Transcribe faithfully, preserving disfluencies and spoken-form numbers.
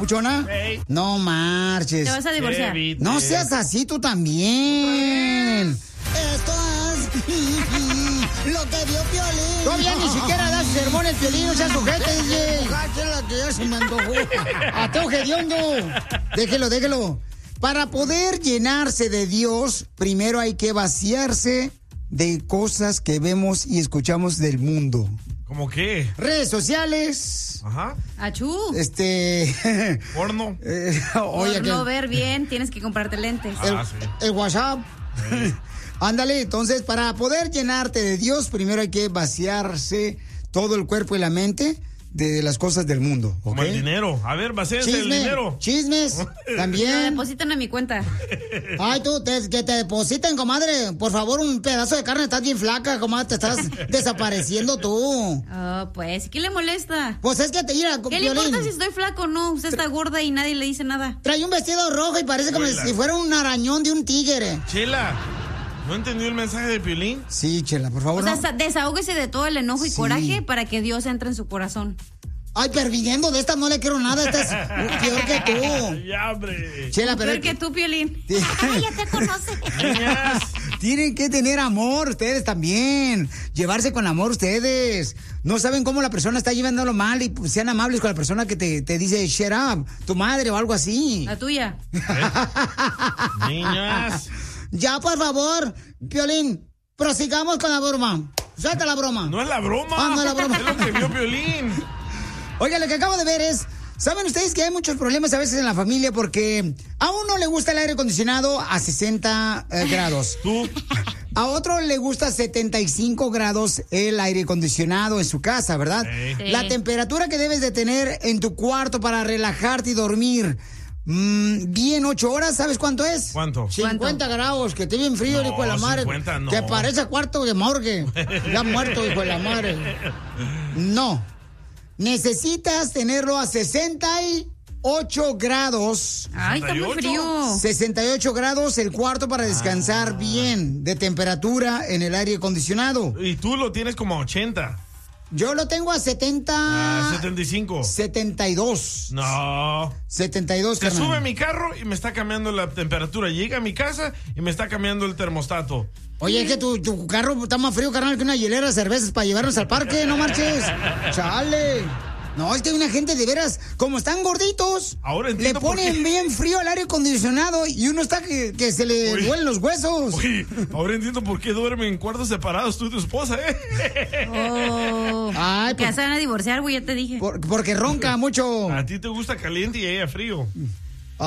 ¿Puchona? Hey. No marches. Te vas a divorciar. Hey, no seas así tú también. Esto es lo que vio Piolín. Todavía ni siquiera das sermones, Piolín, o sea, sujete, D J. La que ya se me antojó. Ateo hediondo. Déjelo, déjelo. Para poder llenarse de Dios, primero hay que vaciarse de cosas que vemos y escuchamos del mundo. ¿Cómo qué? Redes sociales. Ajá. Achú. Este. Porno. eh, oye, Por que- no ver bien, tienes que comprarte lentes. el, Ah, sí. el WhatsApp. Ándale, entonces, para poder llenarte de Dios, primero hay que vaciarse todo el cuerpo y la mente de las cosas del mundo. ¿Ok? Como el dinero. A ver, vacíense el Chisme, dinero. chismes, Me también. depositan a mi cuenta. Ay, tú, te- que te depositen, comadre. Por favor, un pedazo de carne. Estás bien flaca, comadre. Te estás desapareciendo tú. Oh, pues, ¿qué le molesta? Pues es que te mira, ¿Qué le Piolín, importa si estoy flaco o no? Usted está gorda y nadie le dice nada. trae un vestido rojo y parece como Hola. si fuera un arañón de un tigre. Chela, ¿no entendió el mensaje de Piolín? Sí, Chela, por favor. O sea, no. sa- desahógese de todo el enojo y Sí. coraje para que Dios entre en su corazón. Ay, perviviendo de esta no le quiero nada. Esta es peor que tú. Ya, hombre. Chela, pero... Peor que tú, Piolín. Sí. Ay, ya te conoce. Niñas. Tienen que tener amor ustedes también. Llevarse con amor ustedes. No saben cómo la persona está llevándolo mal y pues, sean amables con la persona que te, te dice shut up, tu madre o algo así. La tuya. Niñas. Ya, por favor, Piolín, prosigamos con la broma. Suelta la broma. No es la broma. Ah, no es la broma. Es lo que vio Piolín. Oiga, lo que acabo de ver es, ¿saben ustedes que hay muchos problemas a veces en la familia porque a uno le gusta el aire acondicionado a sesenta eh, grados? Tú. A otro le gusta setenta y cinco grados el aire acondicionado en su casa, ¿verdad? Sí. Sí. La temperatura que debes de tener en tu cuarto para relajarte y dormir mm, bien ocho horas, ¿sabes cuánto es? ¿Cuánto? cincuenta grados, que esté bien frío, No, hijo de la madre. cincuenta no. Que parece cuarto de morgue. Ya muerto, hijo de la madre. No. Necesitas tenerlo a sesenta y ocho grados. Ay, está muy ¿sesenta y ocho? frío. sesenta y ocho grados el cuarto para descansar bien de temperatura en el aire acondicionado. Y tú lo tienes como a ochenta. Yo lo tengo a setenta. Ah, setenta y cinco. setenta y dos. No. setenta y dos, Se carnal. sube a mi carro y me está cambiando la temperatura. Llega a mi casa y me está cambiando el termostato. Oye, es que tu, tu carro está más frío, carnal, que una hielera de cervezas para llevarnos al parque, no marches. Chale. No, es que hay una gente de veras, como están gorditos, Ahora le entiendo por ponen qué. bien frío al aire acondicionado y uno está que, que se le Uy. duelen los huesos. Oye, ahora entiendo por qué duermen en cuartos separados tú y tu esposa, ¿eh? Oh. Ay, Que pues, se van a divorciar, güey, ya te dije. por- porque ronca mucho. A ti te gusta caliente y a ella frío.